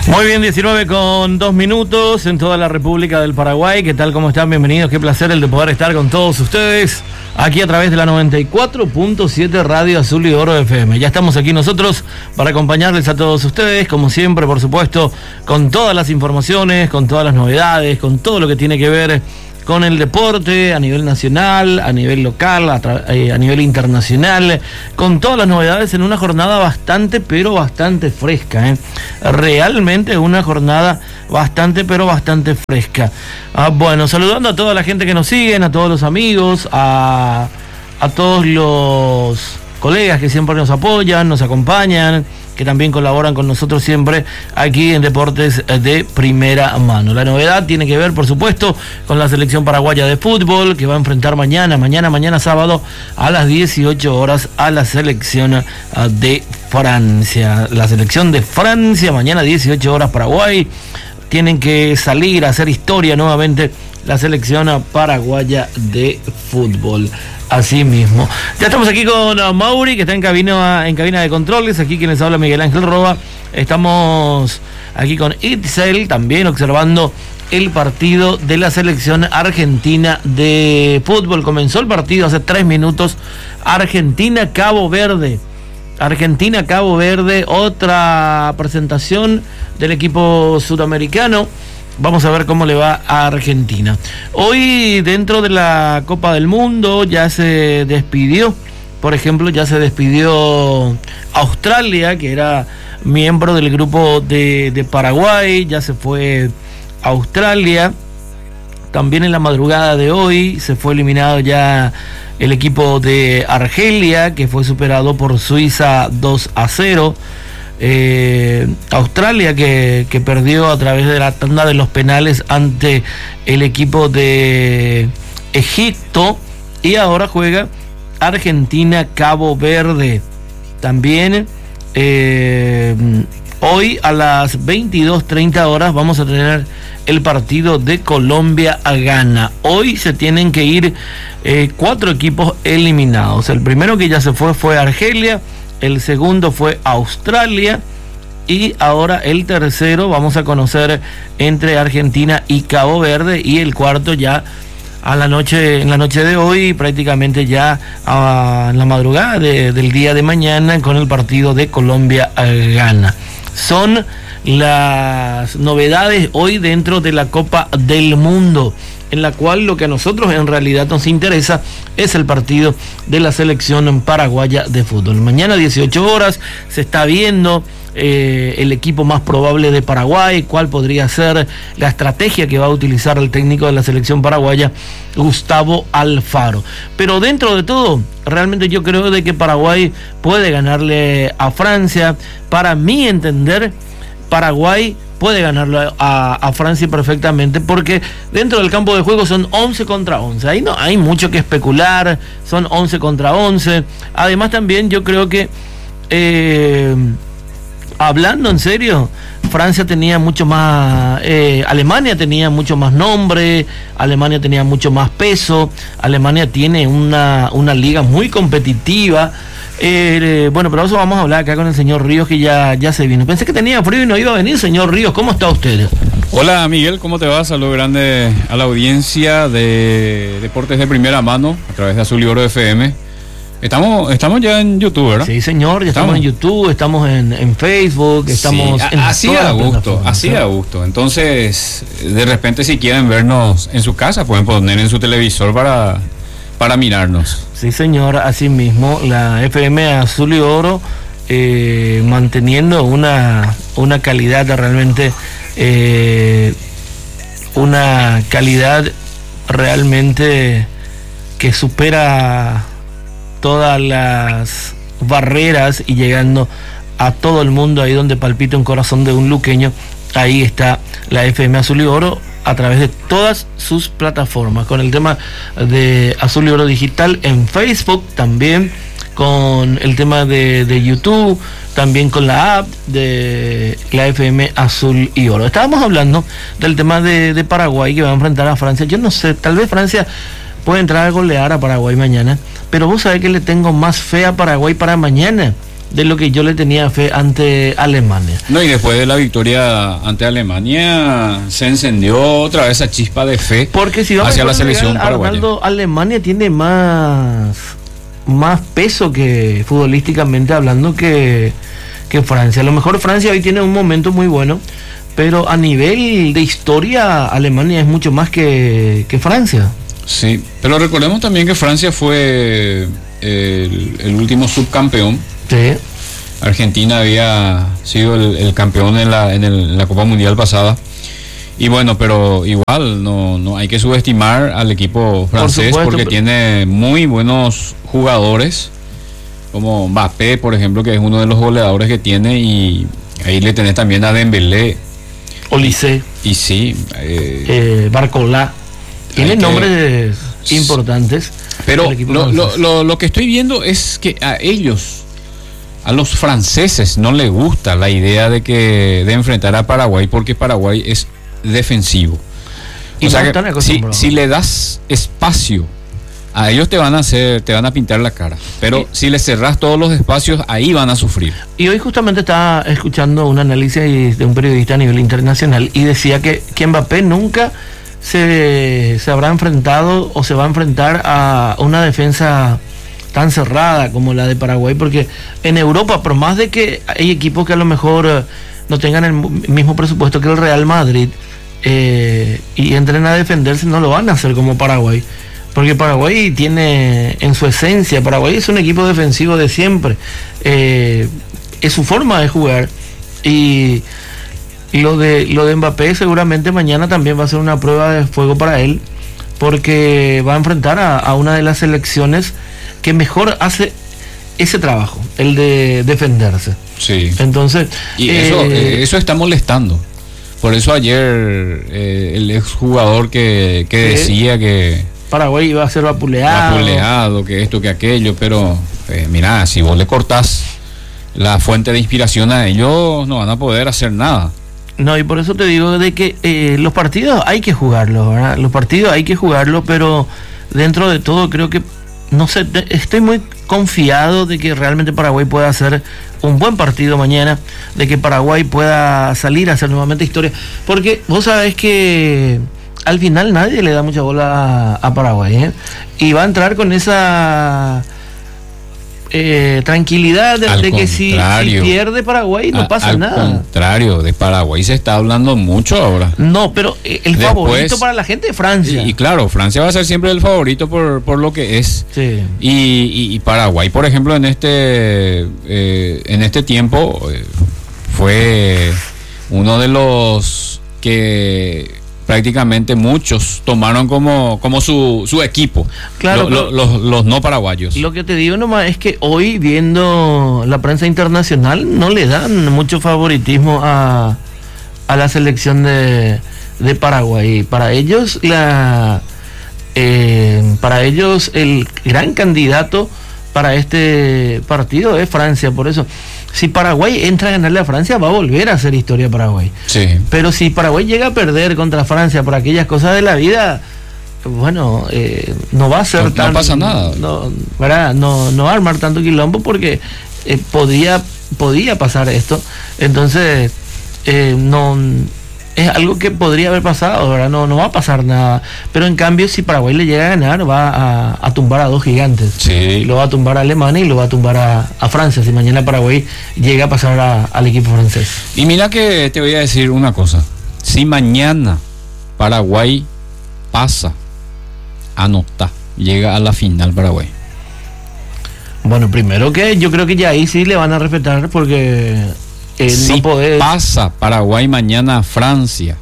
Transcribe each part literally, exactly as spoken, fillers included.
Muy bien, diecinueve con dos minutos en toda la República del Paraguay. ¿Qué tal? ¿Cómo están? Bienvenidos. Qué placer el de poder estar con todos ustedes aquí a través de la noventa y cuatro punto siete Radio Azul y Oro F M. Ya estamos aquí nosotros para acompañarles a todos ustedes, como siempre, por supuesto, con todas las informaciones, con todas las novedades, con todo lo que tiene que ver con el deporte a nivel nacional, a nivel local, a, tra- eh, a nivel internacional, con todas las novedades en una jornada bastante, pero bastante fresca, ¿eh? Realmente una jornada bastante, pero bastante fresca. Ah, bueno, saludando a toda la gente que nos siguen, a todos los amigos, a, a todos los colegas que siempre nos apoyan, nos acompañan, que también colaboran con nosotros siempre aquí en Deportes de Primera Mano. La novedad tiene que ver, por supuesto, con la selección paraguaya de fútbol, que va a enfrentar mañana, mañana, mañana sábado, a las dieciocho horas, a la selección de Francia. La selección de Francia, mañana dieciocho horas, Paraguay. Tienen que salir a hacer historia nuevamente la selección paraguaya de fútbol. Así mismo. Ya estamos aquí con uh, Mauri, que está en cabina, en cabina de controles. Aquí quien les habla, Miguel Ángel Roa. Estamos aquí con Itzel, también observando el partido de la selección argentina de fútbol. Comenzó el partido hace tres minutos. Argentina-Cabo Verde. Argentina-Cabo Verde, otra presentación del equipo sudamericano. Vamos a ver cómo le va a Argentina. Hoy, dentro de la Copa del Mundo, ya se despidió, por ejemplo, ya se despidió Australia, que era miembro del grupo de, de Paraguay, ya se fue Australia. También en la madrugada de hoy se fue eliminado ya el equipo de Argelia, que fue superado por Suiza dos a cero. Eh, Australia que, que perdió a través de la tanda de los penales ante el equipo de Egipto, y ahora juega Argentina-Cabo Verde. También eh, hoy a las veintidós treinta horas vamos a tener el partido de Colombia a Ghana. Hoy se tienen que ir eh, cuatro equipos eliminados. El primero que ya se fue fue Argelia, el segundo fue Australia, y ahora el tercero vamos a conocer entre Argentina y Cabo Verde, y el cuarto ya a la noche, en la noche de hoy, prácticamente ya a, en la madrugada de, del día de mañana, con el partido de Colombia a Ghana. Son las novedades hoy dentro de la Copa del Mundo, en la cual lo que a nosotros en realidad nos interesa es el partido de la selección paraguaya de fútbol. Mañana dieciocho horas se está viendo eh, el equipo más probable de Paraguay, cuál podría ser la estrategia que va a utilizar el técnico de la selección paraguaya, Gustavo Alfaro. Pero dentro de todo, realmente yo creo de que Paraguay puede ganarle a Francia. Para mi entender, Paraguay puede ganarlo a, a Francia perfectamente, porque dentro del campo de juego son once contra once. Ahí no hay mucho que especular, son once contra once. Además también yo creo que, eh, hablando en serio, Francia tenía mucho más, eh, Alemania tenía mucho más nombre, Alemania tenía mucho más peso, Alemania tiene una, una liga muy competitiva. Eh, bueno, pero eso vamos a hablar acá con el señor Ríos, que ya, ya se vino. Pensé que tenía frío y no iba a venir. Señor Ríos, ¿cómo está usted? Hola Miguel, ¿cómo te va? Saludo grande a la audiencia de Deportes de Primera Mano a través de Azul y Oro F M. Estamos, estamos ya en YouTube, ¿verdad? Sí, señor, ya estamos, estamos en YouTube, estamos en, en Facebook, estamos sí, en así a gusto, así a gusto. Entonces, de repente, si quieren vernos en su casa, pueden poner en su televisor para, para mirarnos. Sí, señor, así mismo, la F M Azul y Oro, eh, manteniendo una, una calidad realmente, eh, una calidad realmente que supera todas las barreras y llegando a todo el mundo, ahí donde palpita un corazón de un luqueño. Ahí está la F M Azul y Oro a través de todas sus plataformas, con el tema de Azul y Oro Digital en Facebook, también con el tema de, de YouTube, también con la app de la F M Azul y Oro. Estábamos hablando del tema de, de Paraguay, que va a enfrentar a Francia. Yo no sé, tal vez Francia puede entrar a golear a Paraguay mañana, pero vos sabés que le tengo más fe a Paraguay para mañana. de lo que yo le tenía fe ante Alemania. No, y después de la victoria ante Alemania se encendió otra vez esa chispa de fe. Porque si vamos hacia a la selección paraguaya. Arnaldo, Alemania tiene más, más peso que futbolísticamente hablando que, que Francia. A lo mejor Francia hoy tiene un momento muy bueno, pero a nivel de historia Alemania es mucho más que, que Francia. Sí, pero recordemos también que Francia fue el, el último subcampeón. Sí. Argentina había sido el, el campeón en la, en, el, en la Copa Mundial pasada. Y bueno, pero igual no, no hay que subestimar al equipo francés, por porque tiene muy buenos jugadores, como Mbappé, por ejemplo, que es uno de los goleadores que tiene, y ahí le tenés también a Dembélé. Olise. Y sí. Eh, eh, Barcola. Tiene nombres que, importantes. Pero lo, lo, lo, lo que estoy viendo es que a ellos, a los franceses, no les gusta la idea de que de enfrentar a Paraguay, porque Paraguay es defensivo. Y o no sea que si, si le das espacio a ellos, te van a hacer, te van a pintar la cara. Pero y, si les cerrás todos los espacios, ahí van a sufrir. Y hoy justamente estaba escuchando un análisis de un periodista a nivel internacional y decía que, que Mbappé nunca se, se habrá enfrentado o se va a enfrentar a una defensa tan cerrada como la de Paraguay, porque en Europa, por más de que hay equipos que a lo mejor eh, no tengan el mismo presupuesto que el Real Madrid eh, y entren a defenderse, no lo van a hacer como Paraguay, porque Paraguay tiene en su esencia, Paraguay es un equipo defensivo de siempre, eh, es su forma de jugar, y lo de lo de Mbappé seguramente mañana también va a ser una prueba de fuego para él, porque va a enfrentar a, a una de las selecciones que mejor hace ese trabajo, el de defenderse. Sí. Entonces, y eso, eh, eso está molestando. Por eso ayer eh, el exjugador que, que decía que Paraguay iba a ser vapuleado. Vapuleado, que esto, que aquello, pero eh, mira, si vos le cortás la fuente de inspiración a ellos, no van a poder hacer nada. No, y por eso te digo de que eh, los partidos hay que jugarlos, ¿verdad? Los partidos hay que jugarlos, pero dentro de todo creo que no sé, estoy muy confiado de que realmente Paraguay pueda hacer un buen partido mañana, de que Paraguay pueda salir a hacer nuevamente historia, porque vos sabés que al final nadie le da mucha bola a, a Paraguay, ¿eh? Y va a entrar con esa eh, tranquilidad de, de que si, si pierde Paraguay no a, pasa al nada. Al contrario, de Paraguay se está hablando mucho ahora. No, pero el Después, favorito para la gente es Francia. Y, y claro, Francia va a ser siempre el favorito por, por lo que es. Sí. Y, y, y Paraguay, por ejemplo, en este eh, en este tiempo eh, fue uno de los que prácticamente muchos tomaron como, como su, su equipo, claro, lo, lo, los, los no paraguayos. Lo que te digo nomás es que hoy, viendo la prensa internacional, no le dan mucho favoritismo a, a la selección de, de Paraguay. Para ellos, la eh, para ellos el gran candidato para este partido es Francia. Por eso, si Paraguay entra a ganarle a Francia, va a volver a hacer historia Paraguay. Sí. Pero si Paraguay llega a perder contra Francia por aquellas cosas de la vida, bueno, eh, no va a ser no, tan... No pasa nada. No, ¿verdad? No, no va a armar tanto quilombo porque eh, podía, podía pasar esto. Entonces, eh, no... es algo que podría haber pasado, ¿verdad? No, no va a pasar nada. Pero en cambio, si Paraguay le llega a ganar, va a, a tumbar a dos gigantes. Sí. Lo va a tumbar a Alemania y lo va a tumbar a, a Francia, si mañana Paraguay llega a pasar a, al equipo francés. Y mira que te voy a decir una cosa. Si mañana Paraguay pasa, anota, llega a la final Paraguay. Bueno, primero que yo creo que ya ahí sí le van a respetar porque... Eh, si no podés... pasa Paraguay mañana a Francia,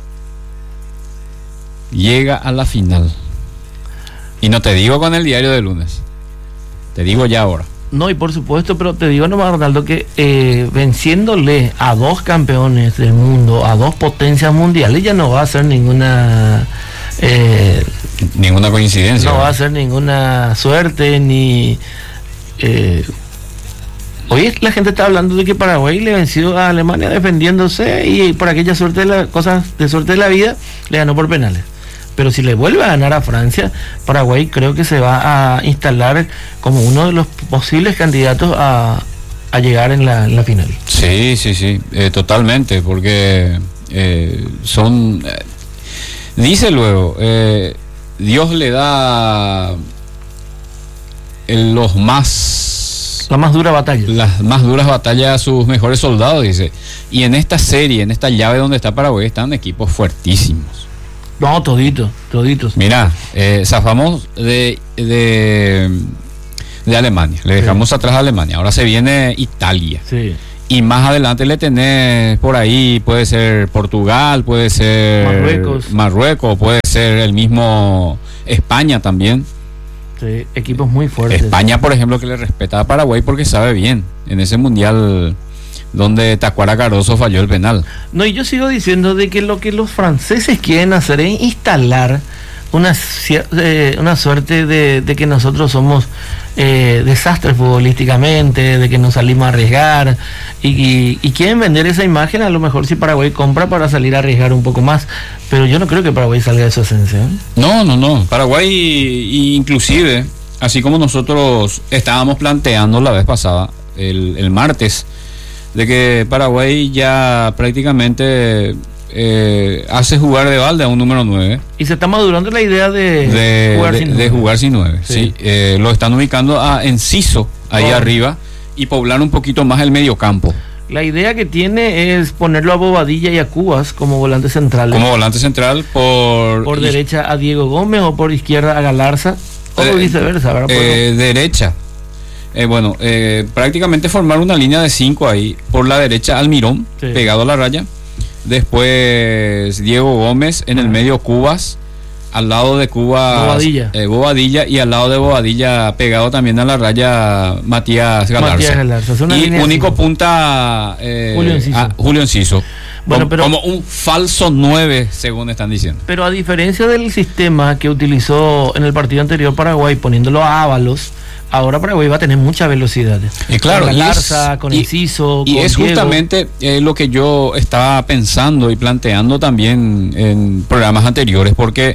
llega a la final. Y no te digo con el diario de lunes, te digo ya ahora. No, y por supuesto, pero te digo nomás, Ronaldo, que eh, venciéndole a dos campeones del mundo, a dos potencias mundiales, ya no va a ser ninguna eh, ninguna coincidencia. No va a ser ninguna suerte ni eh, hoy la gente está hablando de que Paraguay le venció a Alemania defendiéndose y por aquella suerte de las cosas de suerte de la vida le ganó por penales. Pero si le vuelve a ganar a Francia, Paraguay creo que se va a instalar como uno de los posibles candidatos a, a llegar en la, en la final. Sí, sí, sí, eh, totalmente, porque eh, son, eh, dice luego, eh, Dios le da el, los más... La más dura batalla. Las más duras batallas a sus mejores soldados, dice. Y en esta serie, en esta llave donde está Paraguay, están equipos fuertísimos. No, toditos, toditos. Mira, eh, zafamos de, de, de Alemania, le dejamos sí. atrás a Alemania, ahora se viene Italia. Sí. Y más adelante le tenés por ahí, puede ser Portugal, puede ser Marruecos, Marruecos puede ser el mismo España también. Sí, equipos muy fuertes. España, por ejemplo, que le respeta a Paraguay porque sabe bien en ese mundial donde Tacuara Cardoso falló el penal. No, y yo sigo diciendo de que lo que los franceses quieren hacer es instalar una, eh, una suerte de, de que nosotros somos eh, desastres futbolísticamente, de que nos salimos a arriesgar y, y, y quieren vender esa imagen. A lo mejor si Paraguay compra para salir a arriesgar un poco más, pero yo no creo que Paraguay salga de su esencia, ¿eh? No, no, no. Paraguay, inclusive, así como nosotros estábamos planteando la vez pasada, el, el martes, de que Paraguay ya prácticamente eh, hace jugar de balde a un número nueve. Y se está madurando la idea de, de jugar de, sin nueve. De jugar sin nueve, sí. sí. Eh, lo están ubicando a Enciso, ahí oh. arriba, y poblar un poquito más el mediocampo. La idea que tiene es ponerlo a Bobadilla y a Cubas como volante central. Como volante central por... Por derecha a Diego Gómez o por izquierda a Galarza, o eh, viceversa, ¿verdad? Eh, derecha. Eh, bueno, eh, prácticamente formar una línea de cinco ahí. Por la derecha Almirón, sí. pegado a la raya. Después Diego Gómez, en el medio Cubas. Al lado de Cubas Bobadilla. Eh, Bobadilla. Y al lado de Bobadilla, pegado también a la raya, Matías Galarza. Matías Galarza. Y único punta eh, Julio Enciso. A, Julio Enciso. Bueno, como, pero, como un falso nueve, según están diciendo. Pero a diferencia del sistema que utilizó en el partido anterior Paraguay, poniéndolo a Ábalos, ahora Paraguay va a tener mucha velocidad. Y claro, con Galarza, y es, con Enciso, y, con y es Diego. justamente eh, lo que yo estaba pensando y planteando también en programas anteriores, porque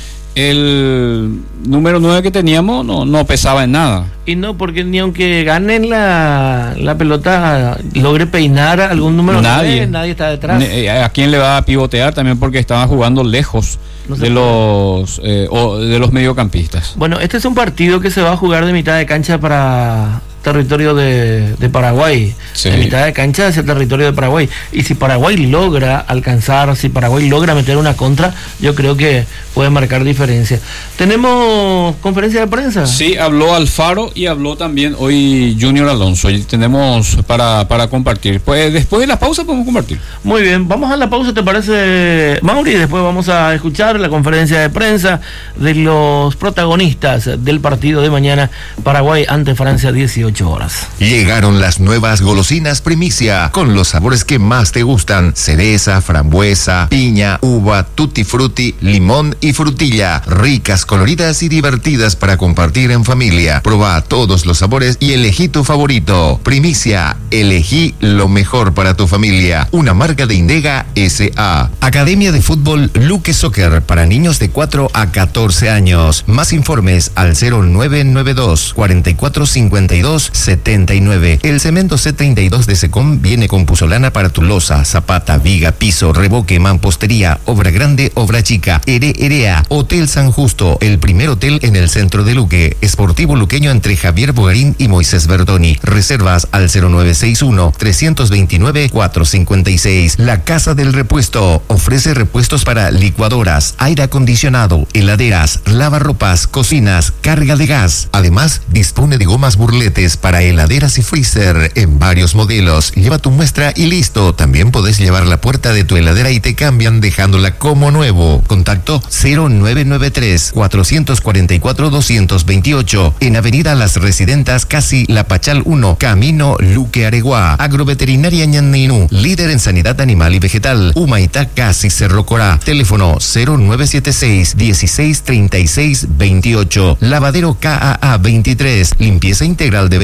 el número nueve que teníamos no, no pesaba en nada. Y no, porque ni aunque ganen la, la pelota, logre peinar algún número nadie, nueve, nadie está detrás. ¿A quién le va a pivotear? También porque estaba jugando lejos no de los eh, o de los mediocampistas. Bueno, este es un partido que se va a jugar de mitad de cancha para territorio de, de Paraguay, sí. de mitad de cancha hacia el territorio de Paraguay, y si Paraguay logra alcanzar, si Paraguay logra meter una contra, yo creo que puede marcar diferencia. ¿Tenemos conferencia de prensa? Sí, habló Alfaro y habló también hoy Junior Alonso, y tenemos para, para compartir. Pues después de la pausa podemos compartir. Muy bien, vamos a la pausa, ¿te parece, Mauri? Después vamos a escuchar la conferencia de prensa de los protagonistas del partido de mañana, Paraguay ante Francia, dieciocho horas. Llegaron las nuevas golosinas Primicia, con los sabores que más te gustan: cereza, frambuesa, piña, uva, tutti frutti, limón y frutilla. Ricas, coloridas y divertidas para compartir en familia. Proba todos los sabores y elegí tu favorito. Primicia, elegí lo mejor para tu familia. Una marca de Indega S A. Academia de Fútbol Luque Soccer para niños de cuatro a catorce años. Más informes al cero nueve nueve dos, cuarenta y cuatro cincuenta y dos setenta y nueve. El cemento C treinta y dos de Secom viene con puzolana para tu losa, zapata, viga, piso, revoque, mampostería, obra grande, obra chica. Ere Erea, Hotel San Justo, el primer hotel en el centro de Luque. Esportivo luqueño entre Javier Bogarín y Moisés Verdoni. Reservas al cero nueve seis uno, tres dos nueve, cuatro cinco seis. La Casa del Repuesto ofrece repuestos para licuadoras, aire acondicionado, heladeras, lavarropas, cocinas, carga de gas. Además, dispone de gomas burletes para heladeras y freezer en varios modelos. Lleva tu muestra y listo. También podés llevar la puerta de tu heladera y te cambian dejándola como nuevo. Contacto cero nueve nueve tres, cuatro cuatro cuatro, dos dos ocho en Avenida Las Residentas, Casi La Pachal uno, Camino Luque Areguá. Agroveterinaria Ñandinú, líder en sanidad animal y vegetal. Humaitá, Casi Cerro Corá. Teléfono cero nueve siete seis, dieciséis treinta y seis veintiocho. Lavadero K A A veintitrés. Limpieza integral de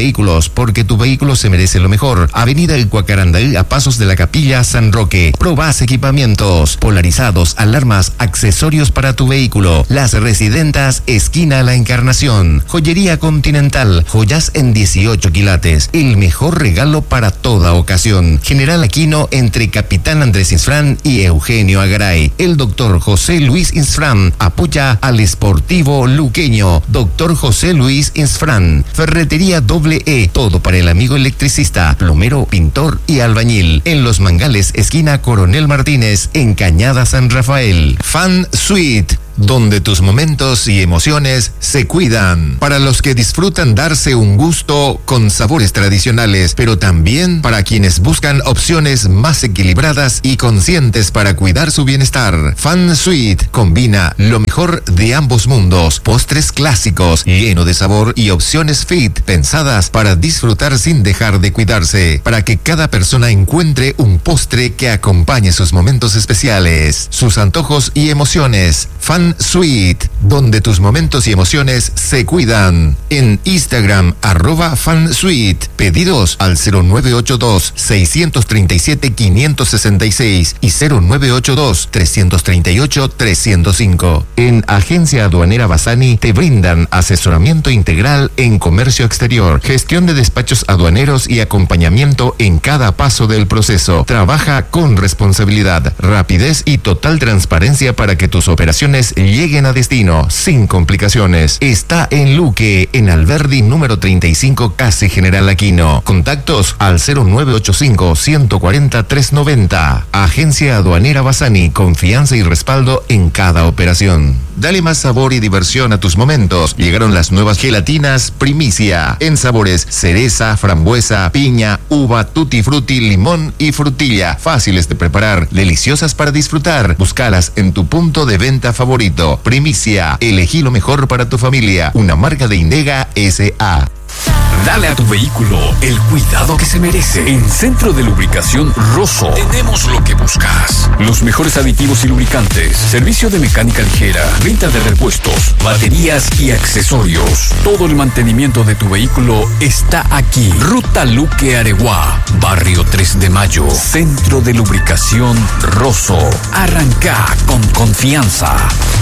Vehículos, porque tu vehículo se merece lo mejor. Avenida El Cuacarandaí, a pasos de la Capilla San Roque. Probás equipamientos, polarizados, alarmas, accesorios para tu vehículo. Las Residentas, esquina La Encarnación. Joyería Continental, joyas en dieciocho quilates. El mejor regalo para toda ocasión. General Aquino, entre Capitán Andrés Insfrán y Eugenio Agaray. El doctor José Luis Insfrán apoya al Sportivo Luqueño. Doctor José Luis Insfrán. Ferretería Doble E, todo para el amigo electricista, plomero, pintor y albañil. En Los Mangales, esquina Coronel Martínez, en Cañada San Rafael. Fan Suite, donde tus momentos y emociones se cuidan. Para los que disfrutan darse un gusto con sabores tradicionales, pero también para quienes buscan opciones más equilibradas y conscientes para cuidar su bienestar. Fan Suite combina lo mejor de ambos mundos. Postres clásicos, lleno de sabor, y opciones fit, pensadas para disfrutar sin dejar de cuidarse, para que cada persona encuentre un postre que acompañe sus momentos especiales, sus antojos y emociones. Fan Suite, donde tus momentos y emociones se cuidan. En Instagram, arroba Fan Suite. Pedidos al cero nueve ocho dos, seis tres siete, cinco seis seis y cero nueve ocho dos, tres tres ocho, tres cero cinco. En Agencia Aduanera Bassani te brindan asesoramiento integral en comercio exterior, gestión de despachos aduaneros y acompañamiento en cada paso del proceso. Trabaja con responsabilidad, rapidez y total transparencia para que tus operaciones lleguen a destino sin complicaciones. Está en Luque, en Alberdi número treinta y cinco, casi General Aquino. Contactos al cero nueve ocho cinco, uno cuatro cero, tres nueve cero. Agencia Aduanera Bassani, confianza y respaldo en cada operación. Dale más sabor y diversión a tus momentos. Llegaron las nuevas gelatinas Primicia, en sabores cereza, frambuesa, piña, uva, tutti frutti, limón y frutilla. Fáciles de preparar, deliciosas para disfrutar. Búscalas en tu punto de venta favorito. Primicia, elegí lo mejor para tu familia. Una marca de Indega S A. Dale a tu vehículo el cuidado que se merece. En Centro de Lubricación Rosso tenemos lo que buscas. Los mejores aditivos y lubricantes, servicio de mecánica ligera, venta de repuestos, baterías y accesorios. Todo el mantenimiento de tu vehículo está aquí. Ruta Luque Areguá, Barrio tres de Mayo. Centro de Lubricación Rosso. Arranca con confianza.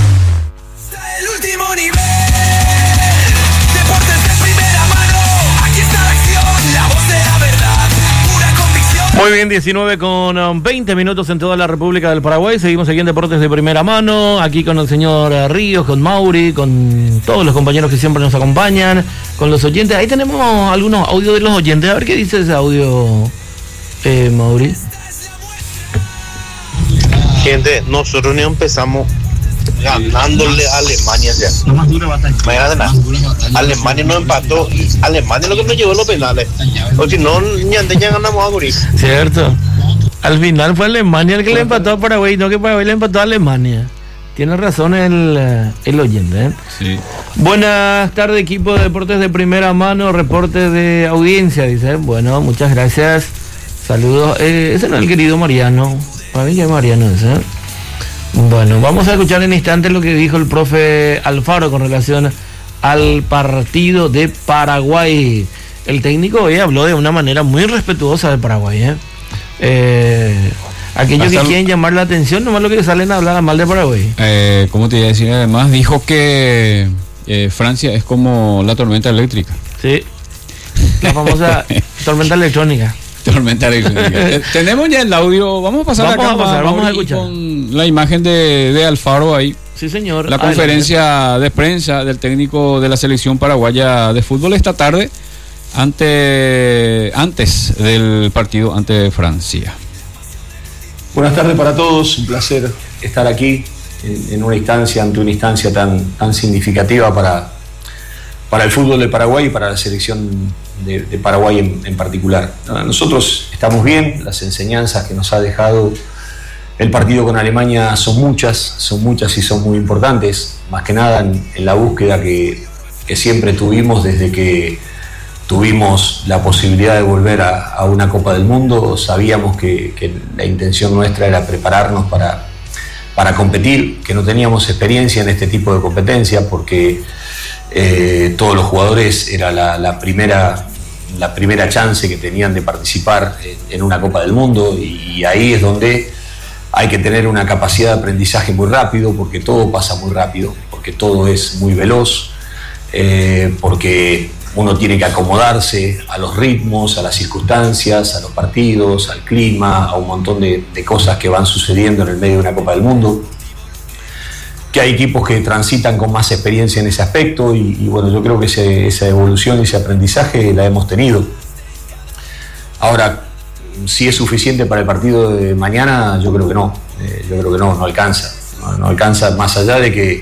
El último nivel. Deportes de primera mano. Aquí está la acción, la voz de la verdad, pura convicción. Muy bien, diecinueve con veinte minutos en toda la República del Paraguay. Seguimos aquí en Deportes de Primera Mano, aquí con el señor Ríos, con Mauri, con todos los compañeros que siempre nos acompañan, con los oyentes. Ahí tenemos algunos audios de los oyentes. A ver qué dice ese audio, eh, Mauri. Gente, nosotros ni empezamos ganándole a Alemania ya. Imagínate nada. Alemania no empató y Alemania es lo que nos llevó los penales. O si no, ni antes ya ganamos a morir. Cierto. Al final fue Alemania el que le empató a Paraguay, no que Paraguay le empató a Alemania. Tiene razón el, el oyente, ¿eh? Sí. Buenas tardes, equipo de Deportes de Primera Mano, reporte de audiencia, dice. Bueno, muchas gracias. Saludos. Eh, ese no es el querido Mariano. Para mí ya es Mariano ese, ¿eh? Bueno, vamos a escuchar en instantes lo que dijo el profe Alfaro con relación al partido de Paraguay. El técnico hoy habló de una manera muy respetuosa de Paraguay, ¿eh? Eh, aquellos Hasta que quieren llamar la atención, nomás lo que salen a hablar mal de Paraguay. Eh, ¿Cómo te iba a decir? Además, dijo que eh, Francia es como la tormenta eléctrica. Sí, la famosa tormenta electrónica. Tormenta electrónica. Tenemos ya el audio, vamos a pasar vamos acá a pasar, vamos a escuchar con la imagen de, de Alfaro ahí. Sí, señor. La Adelante. Conferencia de prensa del técnico de la selección paraguaya de fútbol esta tarde ante antes del partido ante Francia. Buenas tardes para todos, un placer estar aquí en, en una instancia, ante una instancia tan, tan significativa para, para el fútbol de Paraguay y para la selección de, de Paraguay en, en particular. Nosotros estamos bien, las enseñanzas que nos ha dejado el partido con Alemania son muchas, son muchas y son muy importantes, más que nada en, en la búsqueda que, que siempre tuvimos desde que tuvimos la posibilidad de volver a, a una Copa del Mundo. Sabíamos que, que la intención nuestra era prepararnos para, para competir, que no teníamos experiencia en este tipo de competencia porque eh, todos los jugadores era la, la primera la primera chance que tenían de participar en, en una Copa del Mundo, y, y ahí es donde hay que tener una capacidad de aprendizaje muy rápido, porque todo pasa muy rápido, porque todo es muy veloz, eh, porque uno tiene que acomodarse a los ritmos, a las circunstancias, a los partidos, al clima, a un montón de, de cosas que van sucediendo en el medio de una Copa del Mundo, que hay equipos que transitan con más experiencia en ese aspecto, y, y bueno, yo creo que ese, esa evolución y ese aprendizaje la hemos tenido. Ahora, si es suficiente para el partido de mañana, yo creo que no, eh, yo creo que no, no alcanza, no, no alcanza, más allá de que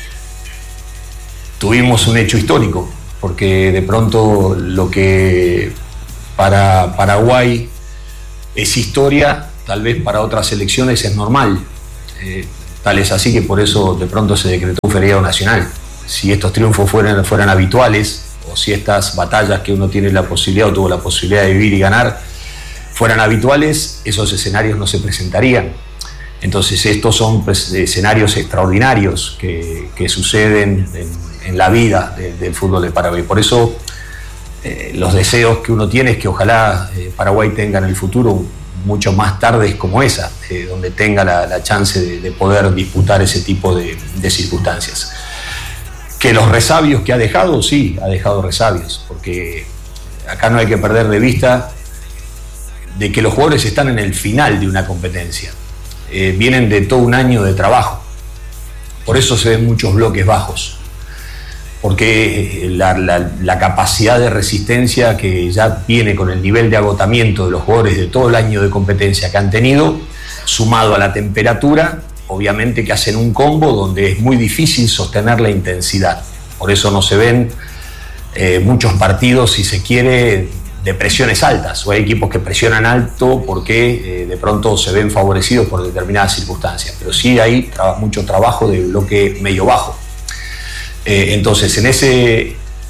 tuvimos un hecho histórico, porque de pronto lo que para Paraguay es historia, tal vez para otras selecciones es normal. Eh, tal es así que por eso de pronto se decretó un feriado nacional. Si estos triunfos fueran, fueran habituales, o si estas batallas que uno tiene la posibilidad o tuvo la posibilidad de vivir y ganar fueran habituales, esos escenarios no se presentarían. Entonces estos son pues, escenarios extraordinarios que, que suceden en, en la vida de, del fútbol de Paraguay. Por eso eh, los deseos que uno tiene es que ojalá eh, Paraguay tenga en el futuro mucho más tardes como esa, eh, donde tenga la, la chance de, de poder disputar ese tipo de, de circunstancias. Que los resabios que ha dejado, sí, ha dejado resabios, porque acá no hay que perder de vista de que los jugadores están en el final de una competencia. Eh, vienen de todo un año de trabajo, por eso se ven muchos bloques bajos, porque la, la, la capacidad de resistencia que ya viene con el nivel de agotamiento de los jugadores de todo el año de competencia que han tenido, sumado a la temperatura, obviamente que hacen un combo donde es muy difícil sostener la intensidad. Por eso no se ven eh, muchos partidos, si se quiere, de presiones altas, o hay equipos que presionan alto porque eh, de pronto se ven favorecidos por determinadas circunstancias, pero sí hay tra- mucho trabajo de bloque medio-bajo. Eh, entonces, en ese,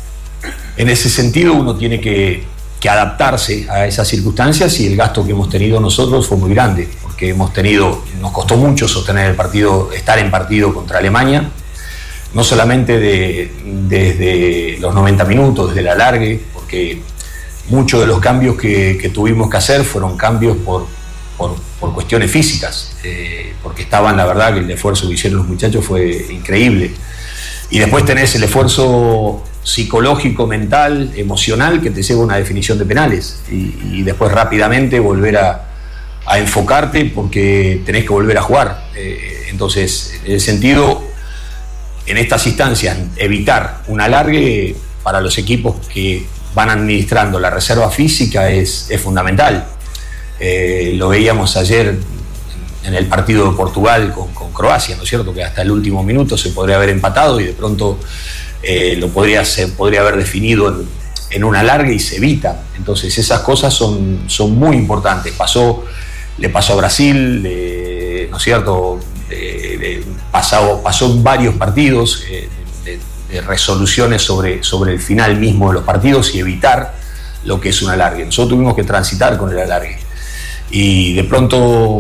en ese sentido uno tiene que, que adaptarse a esas circunstancias, y el gasto que hemos tenido nosotros fue muy grande, porque hemos tenido, nos costó mucho sostener el partido, estar en partido contra Alemania, no solamente de, desde los noventa minutos, desde el alargue, porque muchos de los cambios que, que tuvimos que hacer fueron cambios por, por, por cuestiones físicas, eh, porque estaban, la verdad, que el esfuerzo que hicieron los muchachos fue increíble. Y después tenés el esfuerzo psicológico, mental, emocional, que te lleva a una definición de penales, y, y después rápidamente volver a, a enfocarte porque tenés que volver a jugar. Eh, entonces, en el sentido, en estas instancias, evitar un alargue para los equipos que van administrando la reserva física es, es fundamental. Eh, lo veíamos ayer en el partido de Portugal con, con Croacia, ¿no es cierto? Que hasta el último minuto se podría haber empatado y de pronto eh, lo podría, se podría haber definido en, en un alargue y se evita. Entonces esas cosas son, son muy importantes. Pasó, le pasó a Brasil, eh, ¿no es cierto? Eh, eh, pasó, pasó en varios partidos, eh, de, de resoluciones sobre, sobre el final mismo de los partidos y evitar lo que es un alargue. Nosotros tuvimos que transitar con el alargue. Y de pronto,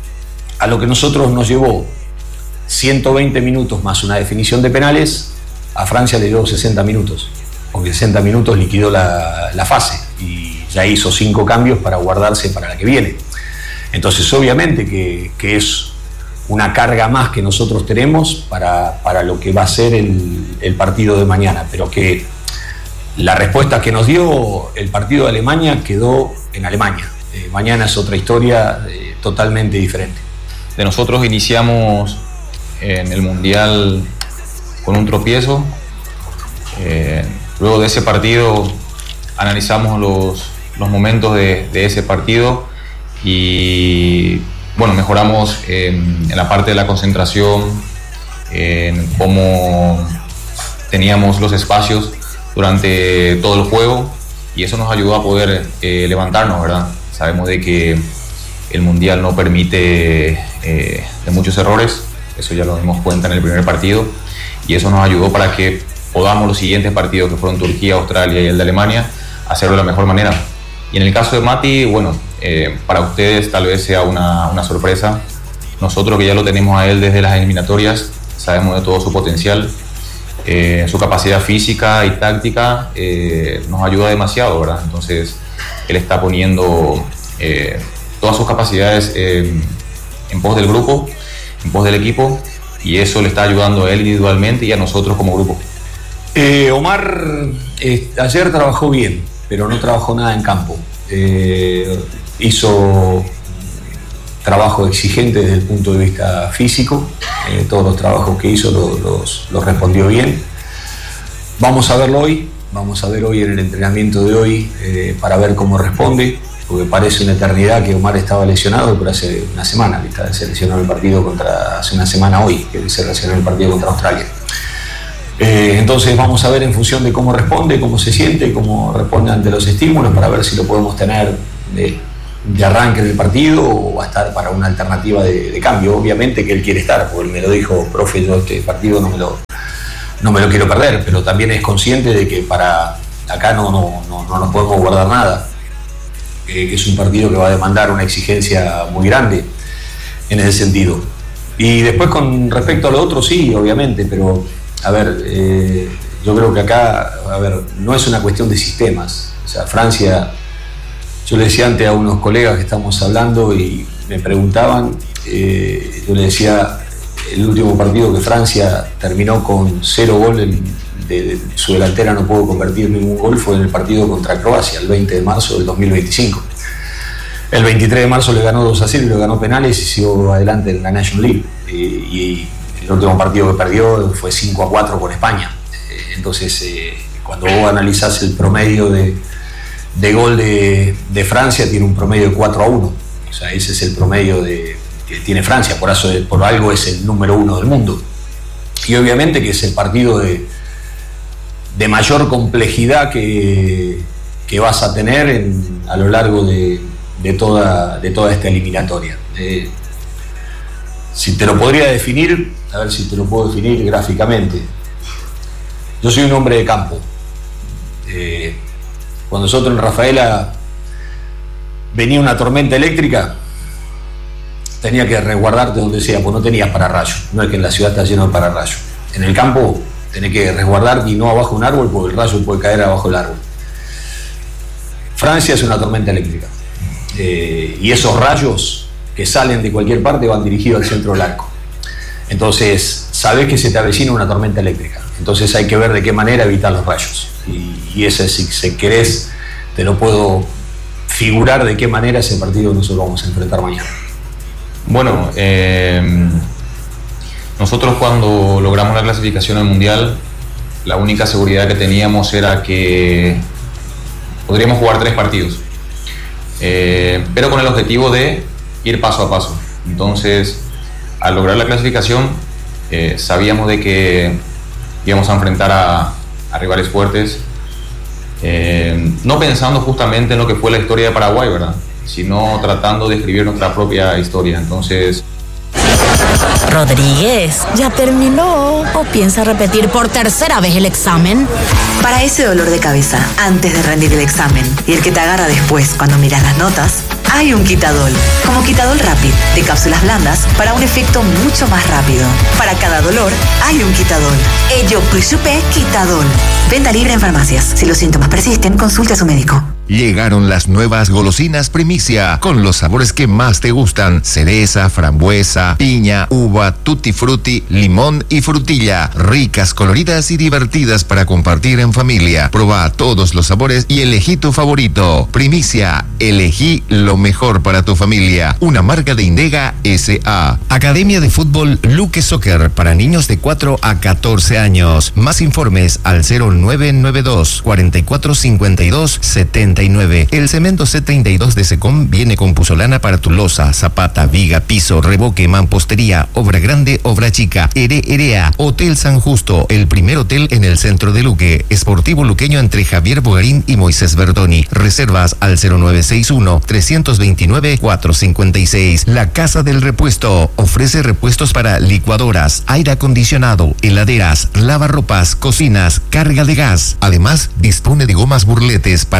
a lo que nosotros nos llevó ciento veinte minutos más una definición de penales, a Francia le llevó sesenta minutos, porque sesenta minutos liquidó la, la fase y ya hizo cinco cambios para guardarse para la que viene. Entonces, obviamente que, que es una carga más que nosotros tenemos para, para lo que va a ser el, el partido de mañana, pero que la respuesta que nos dio el partido de Alemania quedó en Alemania. Eh, mañana es otra historia eh, totalmente diferente. De nosotros iniciamos en el Mundial con un tropiezo. Eh, luego de ese partido analizamos los, los momentos de, de ese partido y bueno, mejoramos en, en la parte de la concentración, en cómo teníamos los espacios durante todo el juego, y eso nos ayudó a poder eh, levantarnos, ¿verdad? Sabemos de que el Mundial no permite eh, de muchos errores, eso ya lo dimos cuenta en el primer partido, y eso nos ayudó para que podamos los siguientes partidos, que fueron Turquía, Australia y el de Alemania, hacerlo de la mejor manera. Y en el caso de Mati, bueno, eh, para ustedes tal vez sea una, una sorpresa. Nosotros, que ya lo tenemos a él desde las eliminatorias, sabemos de todo su potencial. eh, su capacidad física y táctica eh, nos ayuda demasiado, ¿verdad? Entonces, él está poniendo eh, todas sus capacidades eh, en pos del grupo, en pos del equipo, y eso le está ayudando a él individualmente y a nosotros como grupo. Eh, Omar eh, ayer trabajó bien, pero no trabajó nada en campo. Eh, hizo trabajo exigente desde el punto de vista físico, eh, todos los trabajos que hizo los, los, los respondió bien. Vamos a verlo hoy, vamos a ver hoy en el entrenamiento de hoy eh, para ver cómo responde, porque parece una eternidad que Omar estaba lesionado, pero hace una semana que se lesionó el partido contra, hace una semana hoy que se lesionó el partido contra Australia. Eh, entonces vamos a ver en función de cómo responde, cómo se siente, cómo responde ante los estímulos, para ver si lo podemos tener de, de arranque en el partido o va a estar para una alternativa de, de cambio. Obviamente que él quiere estar, porque él me lo dijo, profe, yo este partido no me lo, no me lo quiero perder, pero también es consciente de que para acá no, no, no, no nos podemos guardar nada, eh, que es un partido que va a demandar una exigencia muy grande en ese sentido. Y después con respecto a lo otro, sí, obviamente, pero a ver, eh, yo creo que acá, a ver, no es una cuestión de sistemas. O sea, Francia, yo le decía antes a unos colegas que estamos hablando y me preguntaban, eh, yo le decía, el último partido que Francia terminó con cero gol, el, de, de, su delantera no pudo convertir ningún gol, fue en el partido contra Croacia, el veinte de marzo del dos mil veinticinco. El veintitrés de marzo le ganó dos a cero y le ganó penales y siguió adelante en la National League. Eh, y el último partido que perdió fue cinco a cuatro con España. Eh, entonces, eh, cuando vos analizás el promedio de, de gol de, de Francia, tiene un promedio de cuatro a uno. O sea, ese es el promedio de, que tiene Francia, por, eso, por algo es el número uno del mundo. Y obviamente que es el partido de, de mayor complejidad que, que vas a tener en, a lo largo de, de, toda, de toda esta eliminatoria. Eh, si te lo podría definir, a ver si te lo puedo definir gráficamente. Yo soy un hombre de campo. Eh, cuando nosotros en Rafaela venía una tormenta eléctrica, tenía que resguardarte donde sea, pues no tenías pararrayos. No es que en la ciudad está lleno de pararrayos. En el campo tenés que resguardarte y no abajo de un árbol, porque el rayo puede caer abajo del árbol. Francia es una tormenta eléctrica. Eh, y esos rayos que salen de cualquier parte van dirigidos al centro del arco. Entonces, sabés que se te avecina una tormenta eléctrica. Entonces hay que ver de qué manera evitar los rayos. Y, y ese, si, si querés, te lo puedo figurar de qué manera ese partido nosotros vamos a enfrentar mañana. Bueno, eh, nosotros cuando logramos la clasificación al Mundial, la única seguridad que teníamos era que podríamos jugar tres partidos, eh, pero con el objetivo de ir paso a paso. Entonces, al lograr la clasificación, eh, sabíamos de que íbamos a enfrentar a, a rivales fuertes, eh, no pensando justamente en lo que fue la historia de Paraguay, ¿verdad?, sino tratando de escribir nuestra propia historia. Entonces, Rodríguez, ¿ya terminó o piensa repetir por tercera vez el examen? Para ese dolor de cabeza antes de rendir el examen y el que te agarra después cuando miras las notas, hay un Quitadol. Como Quitadol Rapid, de cápsulas blandas para un efecto mucho más rápido. Para cada dolor, hay un Quitadol. Ello Puyupe Quitadol. Venta libre en farmacias. Si los síntomas persisten, consulte a su médico. Llegaron las nuevas golosinas Primicia, con los sabores que más te gustan: cereza, frambuesa, piña, uva, tutti frutti, limón y frutilla. Ricas, coloridas y divertidas para compartir en familia. Proba todos los sabores y elegí tu favorito. Primicia, elegí lo mejor para tu familia. Una marca de Indega S A. Academia de Fútbol Luque Soccer para niños de cuatro a catorce años. Más informes al cero nueve nueve dos, cuatro cuatro cinco dos, siete nueve. El cemento C treinta y dos de Secom viene con puzolana para tu losa, zapata, viga, piso, revoque, mampostería, obra grande, obra chica. Ere Erea, Hotel San Justo, el primer hotel en el centro de Luque. Esportivo luqueño entre Javier Bogarín y Moisés Bertoni. Reservas al cero nueve seis uno, tres dos nueve, cuatro cinco seis. La Casa del Repuesto ofrece repuestos para licuadoras, aire acondicionado, heladeras, lavarropas, cocinas, carga de gas. Además, dispone de gomas burletes para heladeras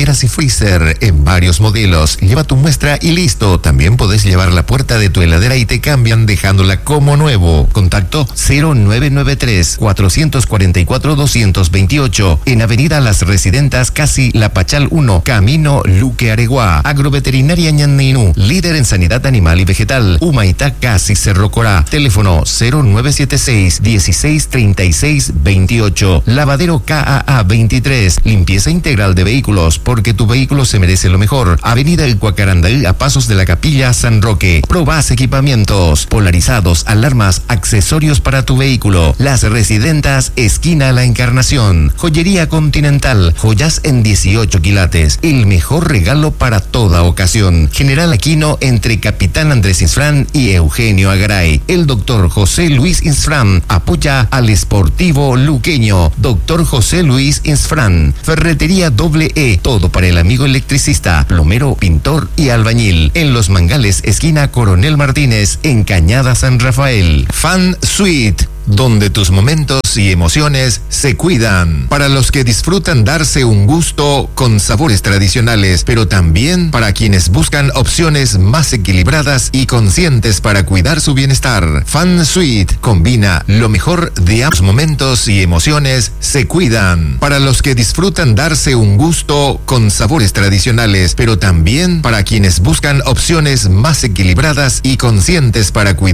neveras y freezer en varios modelos. Lleva tu muestra y listo. También podés llevar la puerta de tu heladera y te cambian dejándola como nuevo. Contacto cero nueve nueve tres, cuatro cuatro cuatro, dos dos ocho en Avenida Las Residentas, casi La Pachal uno, Camino Luque Areguá. Agroveterinaria Ñanninú, líder en sanidad animal y vegetal. Humaitá, casi Cerro Corá. Teléfono cero nueve siete seis, dieciséis treinta y seis veintiocho. Lavadero K A A veintitrés. Limpieza integral de vehículos, porque tu vehículo se merece lo mejor. Avenida El Cuacarandaí, a pasos de la Capilla San Roque. Probás equipamientos, polarizados, alarmas, accesorios para tu vehículo. Las Residentas, esquina La Encarnación. Joyería Continental, joyas en dieciocho quilates. El mejor regalo para toda ocasión. General Aquino, entre Capitán Andrés Insfrán y Eugenio Agaray. El doctor José Luis Insfrán apoya al Sportivo Luqueño. Doctor José Luis Insfrán. Ferretería Doble E, todo para el amigo electricista, plomero, pintor y albañil. En Los Mangales, esquina Coronel Martínez, en Cañada San Rafael. Fan Suite, donde tus momentos y emociones se cuidan. Para los que disfrutan darse un gusto con sabores tradicionales, pero también para quienes buscan opciones más equilibradas y conscientes para cuidar su bienestar. Fan Suite combina lo mejor de ambos. Momentos y emociones se cuidan. Para los que disfrutan darse un gusto con sabores tradicionales, pero también para quienes buscan opciones más equilibradas y conscientes para cuidar